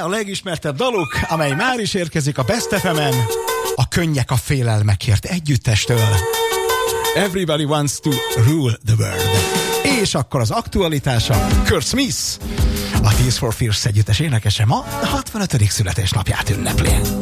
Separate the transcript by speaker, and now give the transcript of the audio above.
Speaker 1: legismertebb daluk, amely már is érkezik a Best FM-en, a Könnyek a félelmekért együttestől. Everybody wants to rule the world. És akkor az aktualitása, Kurt Smith, a Tears for Fears együttes énekese ma 65. születésnapját ünnepli.